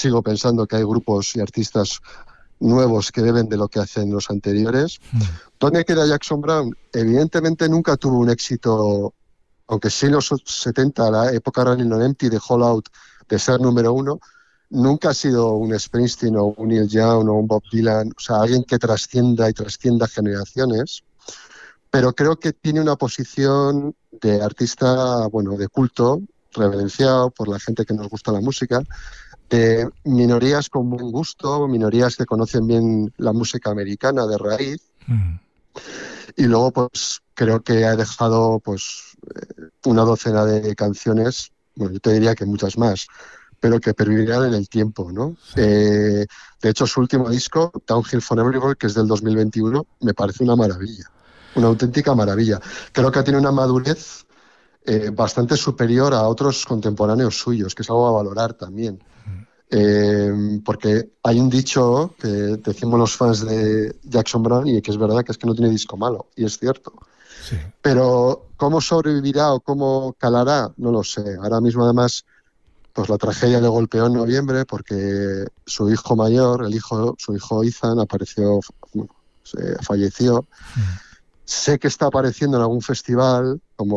sigo pensando que hay grupos y artistas nuevos que beben de lo que hacen los anteriores. ¿Dónde queda Jackson Browne? Evidentemente nunca tuvo un éxito, aunque sí en los 70, la época Running on Empty de Hall Out, de ser número uno, nunca ha sido un Springsteen o un Neil Young o un Bob Dylan, o sea, alguien que trascienda generaciones, pero creo que tiene una posición de artista, bueno, de culto, reverenciado por la gente que nos gusta la música, de minorías con buen gusto, minorías que conocen bien la música americana de raíz, y luego pues creo que ha dejado pues una docena de canciones, bueno, yo te diría que muchas más, pero que pervivirán en el tiempo, ¿no? Sí. De hecho, su último disco, Downhill for Everybody, que es del 2021, me parece una maravilla, una auténtica maravilla. Creo que tiene una madurez bastante superior a otros contemporáneos suyos, que es algo a valorar también. Porque hay un dicho que decimos los fans de Jackson Browne y que es verdad, que es que no tiene disco malo, y es cierto. Sí. Pero cómo sobrevivirá o cómo calará, no lo sé. Ahora mismo, además, pues la tragedia le golpeó en noviembre porque su hijo mayor, su hijo Ethan, falleció. Sé que está apareciendo en algún festival,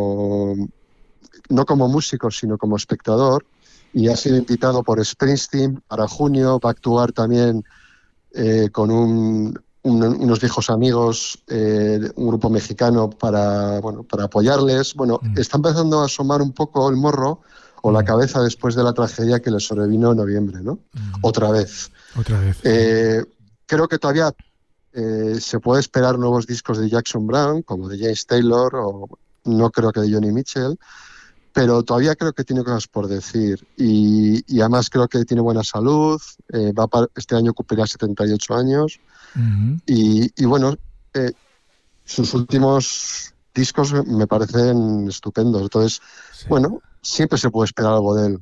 no como músico, sino como espectador, y ha sido invitado por Springsteen para junio. Va a actuar también con unos viejos amigos, un grupo mexicano para apoyarles. Bueno, está empezando a asomar un poco el morro o la cabeza después de la tragedia que le sobrevino en noviembre, ¿no? Otra vez. Creo que todavía se puede esperar nuevos discos de Jackson Browne, como de James Taylor, o no creo que de Joni Mitchell, pero todavía creo que tiene cosas por decir. Y además creo que tiene buena salud, este año cumplirá 78 años, y bueno, sus últimos discos me parecen estupendos. Entonces, bueno, siempre se puede esperar algo de él.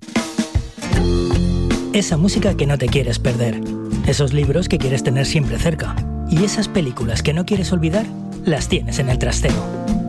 Esa música que no te quieres perder, esos libros que quieres tener siempre cerca, y esas películas que no quieres olvidar, las tienes en El Trastero.